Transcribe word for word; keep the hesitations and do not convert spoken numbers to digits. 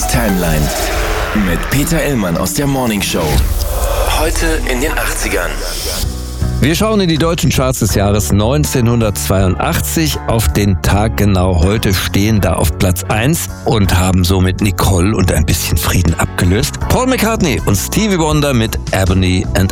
Claudis Timeline mit Peter Illmann aus der Morning Show. Heute in den achtzigern. Wir schauen in die deutschen Charts des Jahres neunzehnhundertzweiundachtzig. Auf den Tag genau heute stehen da auf Platz eins und haben somit Nicole und ein bisschen Frieden abgelöst. Paul McCartney und Stevie Wonder mit Ebony and